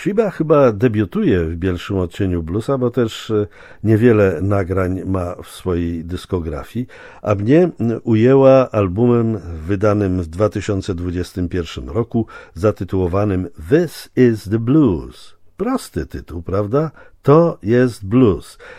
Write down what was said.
Shiba chyba debiutuje w Bielszym Odcieniu Bluesa, bo też niewiele nagrań ma w swojej dyskografii, a mnie ujęła albumem wydanym w 2021 roku zatytułowanym This is the Blues. Prosty tytuł, prawda? To jest blues.